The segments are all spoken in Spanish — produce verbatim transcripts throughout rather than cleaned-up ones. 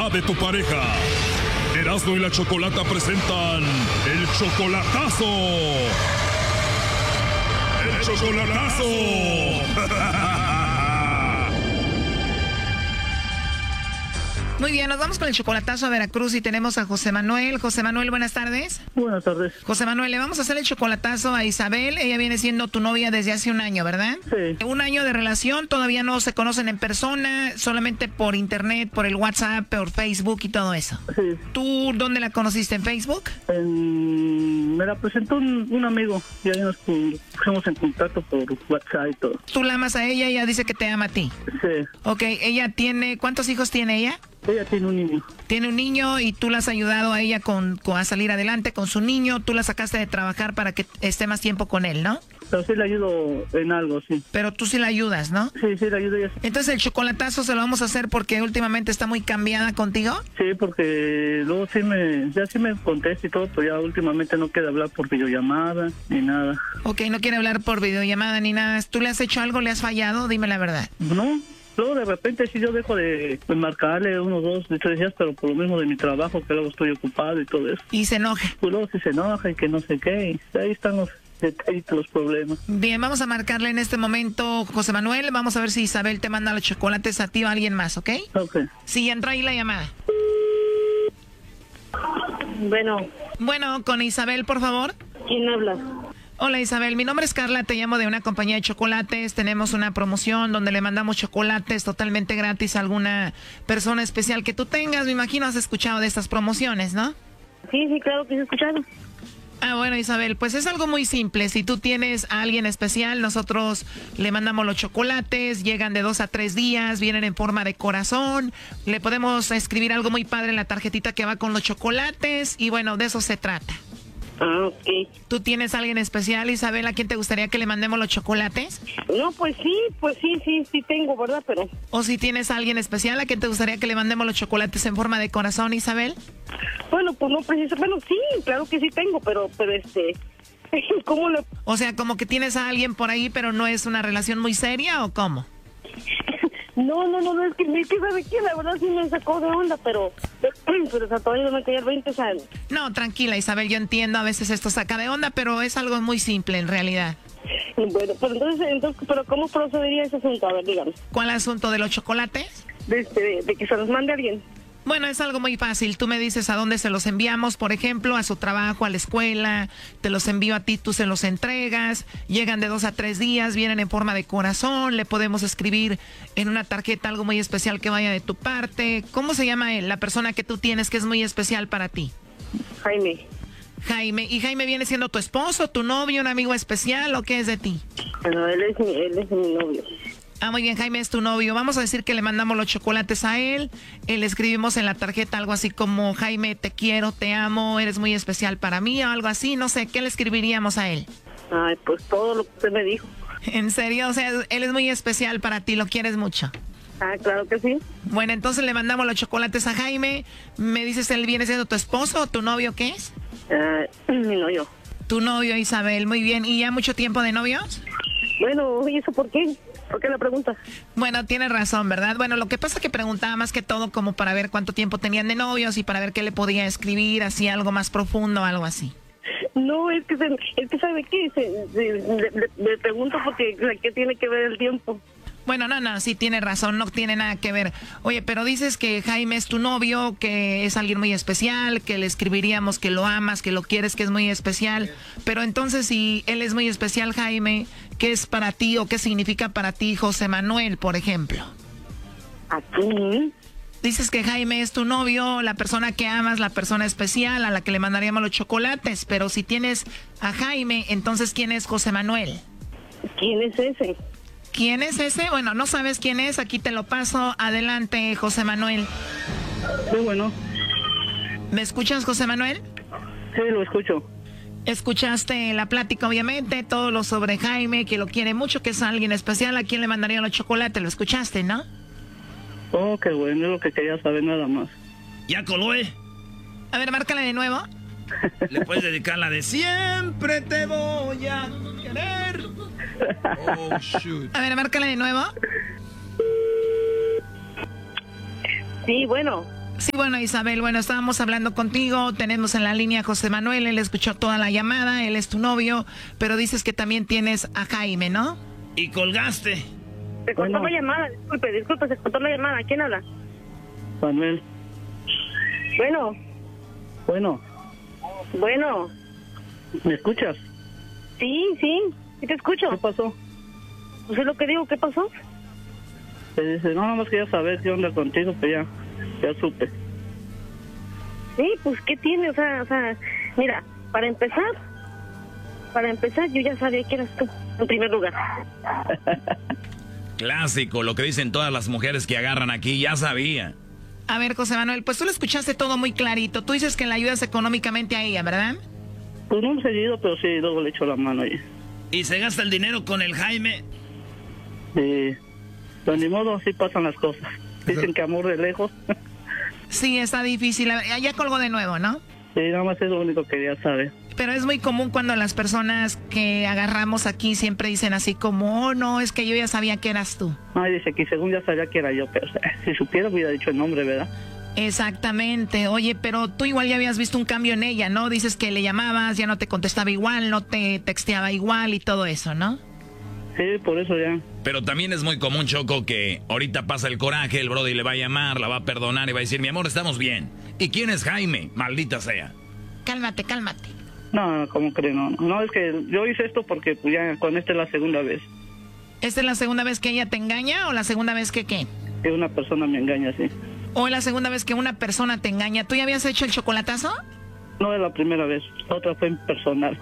felicidad de tu pareja. Erasmo y la Chocolata presentan el chocolatazo. ¡El chocolatazo! Muy bien, nos vamos con el chocolatazo a Veracruz y tenemos a José Manuel. José Manuel, buenas tardes. Buenas tardes. José Manuel, le vamos a hacer el chocolatazo a Isabel. Ella viene siendo tu novia desde hace un año, ¿verdad? Sí. Un año de relación, todavía no se conocen en persona, solamente por internet, por el WhatsApp, por Facebook y todo eso. Sí. ¿Tú dónde la conociste? ¿En Facebook? En... Me la presentó un, un amigo y ahí nos pusimos en contacto por WhatsApp y todo. Tú la amas a ella y ella dice que te ama a ti. Sí. Ok, ella tiene... ¿Cuántos hijos tiene ella? Ella tiene un niño. Tiene un niño y tú la has ayudado a ella con, con a salir adelante con su niño. Tú la sacaste de trabajar para que esté más tiempo con él, ¿no? Pero sí le ayudo en algo, sí. Pero tú sí la ayudas, ¿no? Sí, sí le ayudo ella. Entonces el chocolatazo se lo vamos a hacer porque últimamente está muy cambiada contigo. Sí, porque luego sí me... Ya sí me contesta y todo, pero ya últimamente no quiere hablar por videollamada ni nada. Ok, no quiere hablar por videollamada ni nada. ¿Tú le has hecho algo? ¿Le has fallado? Dime la verdad. No. Luego de repente sí yo dejo de, de marcarle unos dos, de tres días, pero por lo mismo de mi trabajo, que luego estoy ocupado y todo eso. Y se enoja. Pues luego sí se enoja y que no sé qué, y ahí están los detallitos, los problemas. Bien, vamos a marcarle en este momento, José Manuel. Vamos a ver si Isabel te manda los chocolates a ti o a alguien más, ¿ok? Ok. Sí, entró ahí la llamada. Bueno. Bueno, con Isabel, por favor. ¿Quién habla? Hola Isabel, mi nombre es Carla, te llamo de una compañía de chocolates. Tenemos una promoción donde le mandamos chocolates totalmente gratis a alguna persona especial que tú tengas. Me imagino has escuchado de estas promociones, ¿no? Sí, sí, claro que he escuchado. Ah, bueno Isabel, pues es algo muy simple. Si tú tienes a alguien especial, nosotros le mandamos los chocolates, llegan de dos a tres días, vienen en forma de corazón. Le podemos escribir algo muy padre en la tarjetita que va con los chocolates y bueno, de eso se trata. Ah, ok. ¿Tú tienes a alguien especial, Isabel, a quien te gustaría que le mandemos los chocolates? No, pues sí, pues sí, sí, sí tengo, ¿verdad? Pero... ¿O si tienes a alguien especial a quien te gustaría que le mandemos los chocolates en forma de corazón, Isabel? Bueno, pues no preciso. Bueno, sí, claro que sí tengo, pero, pero este... ¿Cómo le...? O sea, como que tienes a alguien por ahí, pero no es una relación muy seria, ¿o cómo? No, no, no, no, es que me sabe que la verdad sí me sacó de onda, pero... Pero o sea, todavía no me caía el veinte años. No, tranquila, Isabel, yo entiendo, a veces esto saca de onda, pero es algo muy simple en realidad. Bueno, pero entonces, entonces, pero ¿cómo procedería ese asunto? A ver, dígame. ¿Cuál asunto de los chocolates? De, de, de que se los mande alguien. Bueno, es algo muy fácil. Tú me dices a dónde se los enviamos, por ejemplo, a su trabajo, a la escuela. Te los envío a ti, tú se los entregas. Llegan de dos a tres días, vienen en forma de corazón. Le podemos escribir en una tarjeta algo muy especial que vaya de tu parte. ¿Cómo se llama él, la persona que tú tienes que es muy especial para ti? Jaime. Jaime. ¿Y Jaime viene siendo tu esposo, tu novio, un amigo especial o qué es de ti? Bueno, él es mi, él es mi novio. Ah, muy bien, Jaime es tu novio. Vamos a decir que le mandamos los chocolates a él. Eh, le escribimos en la tarjeta algo así como, Jaime, te quiero, te amo, eres muy especial para mí, o algo así. No sé, ¿qué le escribiríamos a él? Ay, pues todo lo que usted me dijo. ¿En serio? O sea, él es muy especial para ti, lo quieres mucho. Ah, claro que sí. Bueno, entonces le mandamos los chocolates a Jaime. ¿Me dices, él viene siendo tu esposo o tu novio, qué es? Ah, mi novio. Tu novio, Isabel, muy bien. ¿Y ya mucho tiempo de novios? Bueno, ¿y eso por qué? ¿Por qué la pregunta? Bueno, tienes razón, ¿verdad? Bueno, lo que pasa es que preguntaba más que todo como para ver cuánto tiempo tenían de novios y para ver qué le podía escribir, así algo más profundo, algo así. No, es que, se, es que ¿sabe qué? Se, se, le, le, le pregunto porque ¿qué tiene que ver el tiempo? Bueno, no, no, sí tiene razón, no tiene nada que ver. Oye, pero dices que Jaime es tu novio, que es alguien muy especial, que le escribiríamos que lo amas, que lo quieres, que es muy especial. Pero entonces, si él es muy especial, Jaime, ¿qué es para ti o qué significa para ti José Manuel, por ejemplo? Aquí. Dices que Jaime es tu novio, la persona que amas, la persona especial a la que le mandaríamos los chocolates. Pero si tienes a Jaime, entonces, ¿quién es José Manuel? ¿Quién es ese? ¿Quién es ese? Bueno, no sabes quién es, aquí te lo paso. Adelante, José Manuel. Sí, bueno. ¿Me escuchas, José Manuel? Sí, lo escucho. Escuchaste la plática, obviamente, todo lo sobre Jaime, que lo quiere mucho, que es alguien especial, a quien le mandarían los chocolates. Lo escuchaste, ¿no? Oh, qué bueno, es lo que quería saber nada más. Ya coló, ¿eh? A ver, márcala de nuevo. Le puedes dedicar la de siempre te voy a querer. Oh, shoot. A ver, márcala de nuevo. Sí, bueno. Sí, bueno, Isabel, bueno, estábamos hablando contigo, tenemos en la línea a José Manuel, él escuchó toda la llamada, él es tu novio, pero dices que también tienes a Jaime, ¿no? Y colgaste. Se cortó Bueno. la llamada, disculpe, disculpe, se cortó la llamada. ¿Quién habla? Manuel, Bueno, bueno, bueno, ¿me escuchas? sí, sí, sí te escucho. ¿Qué pasó? Pues es lo que digo, ¿qué pasó? Te dice, no, nada más quería saber qué onda contigo, pero ya, ya supe. Sí, pues, ¿qué tiene? O sea, o sea, mira, para empezar, para empezar, yo ya sabía que eras tú, en primer lugar. Clásico, lo que dicen todas las mujeres que agarran aquí, ya sabía. A ver, José Manuel, pues tú le escuchaste todo muy clarito, tú dices que le ayudas económicamente a ella, ¿verdad? Pues no he seguido, pero sí, luego le echo la mano ahí. ¿Y se gasta el dinero con el Jaime? Sí, pero ni modo, así pasan las cosas. Dicen que amor de lejos. Sí, está difícil, A ver, ya colgó de nuevo, ¿no? Sí, nada más es lo único que quería saber. Pero es muy común cuando las personas que agarramos aquí siempre dicen así como, oh, no, es que yo ya sabía que eras tú. Ay, dice que según ya sabía que era yo, pero eh, si supiera hubiera dicho el nombre, ¿verdad? Exactamente. Oye, pero tú igual ya habías visto un cambio en ella, ¿no? Dices que le llamabas, ya no te contestaba igual, no te texteaba igual y todo eso, ¿no? Sí, por eso ya. Pero también es muy común, Choco, que ahorita pasa el coraje, el brody le va a llamar, la va a perdonar y va a decir, mi amor, estamos bien. ¿Y quién es Jaime? Maldita sea. Cálmate, cálmate. No, ¿cómo creen? No, no, es que yo hice esto porque pues ya con esta es la segunda vez ¿Esta es la segunda vez que ella te engaña o la segunda vez que qué? que una persona me engaña así. ¿O es la segunda vez que una persona te engaña? ¿Tú ya habías hecho el chocolatazo? No es la primera vez, la otra fue en personal.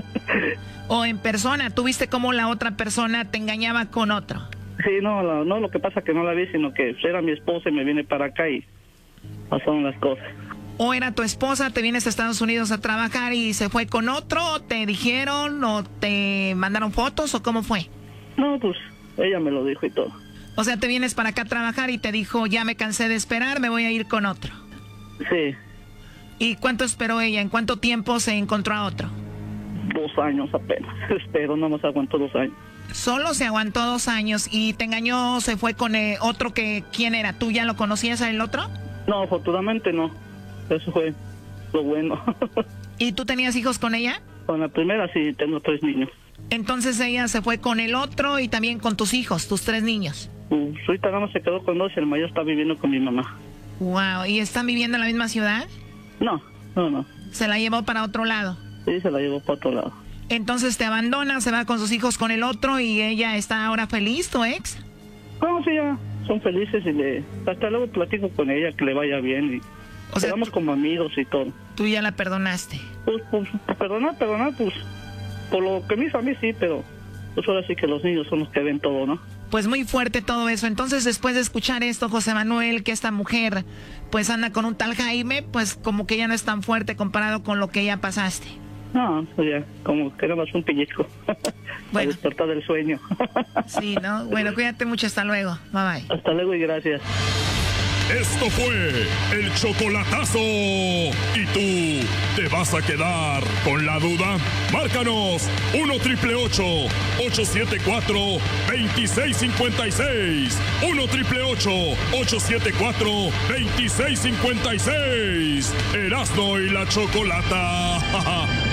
¿O en persona? ¿Tú viste cómo la otra persona te engañaba con otro? Sí, no, la- no, lo que pasa que no la vi, sino que era mi esposa y me viene para acá y pasaron las cosas. ¿O era tu esposa, te vienes a Estados Unidos a trabajar y se fue con otro? ¿O te dijeron o te mandaron fotos o cómo fue? No, pues ella me lo dijo y todo. O sea, te vienes para acá a trabajar y te dijo, ya me cansé de esperar, me voy a ir con otro. Sí, ¿Y cuánto esperó ella? ¿En cuánto tiempo se encontró a otro? dos años apenas, pero no más aguantó dos años. Solo se aguantó dos años y te engañó, se fue con eh, otro que, ¿quién era? ¿Tú ya lo conocías a el otro? No, afortunadamente no, eso fue lo bueno. ¿Y tú tenías hijos con ella? Con la primera sí, tengo tres niños. Entonces ella se fue con el otro y también con tus hijos, tus tres niños. Pues, ahorita nada más se quedó con dos y el mayor está viviendo con mi mamá. Wow, ¿y están viviendo en la misma ciudad? No, no, no, Se la llevó para otro lado. sí se la llevó para otro lado. Entonces te abandona, se va con sus hijos con el otro y ella está ahora feliz, tu ex. No, sí, ya son felices y le, hasta luego platico con ella que le vaya bien y O sea, quedamos como amigos y todo. tú ya la perdonaste. Pues, pues, perdonar, perdonar, pues, por lo que me hizo a mí sí, pero pues ahora sí que los niños son los que ven todo, ¿no? Pues muy fuerte todo eso. Entonces, después de escuchar esto, José Manuel, que esta mujer pues anda con un tal Jaime, pues como que ya no es tan fuerte comparado con lo que ya pasaste. No, pues ya, como que nada más un pellizco. Bueno. A despertar del sueño. Sí, ¿no? Bueno, cuídate mucho. Hasta luego. Bye bye. Hasta luego y gracias. Esto fue el chocolatazo. ¿Y tú te vas a quedar con la duda? Márcanos uno triple ocho, ocho siete cuatro, dos seis cinco seis. uno triple ocho, ocho siete cuatro, dos seis cinco seis. Erasmo y la Chocolata.